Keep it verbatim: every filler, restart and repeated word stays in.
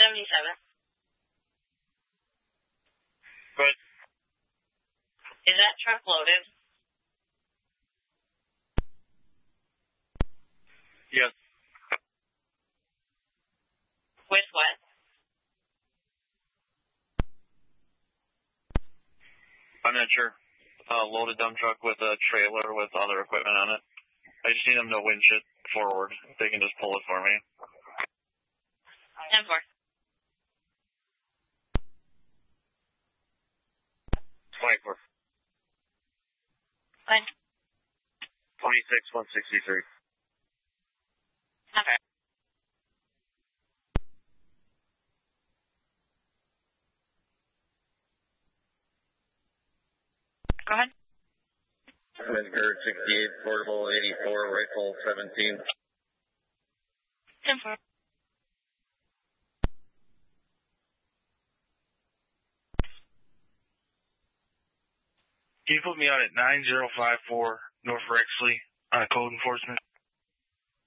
seventy-seven. Good. Is that truck loaded? Yes. With what? I'm not sure. Uh, loaded dump truck with a trailer with other equipment on it. I just need them to winch it forward. They can just pull it for me. ten four. twenty-four. When? twenty-six, one sixty-three. Okay. Go ahead. Edgar sixty-eight, portable eighty-four, rifle seventeen. ten four. Can you put me on at nine zero five four North Rexley on a code enforcement?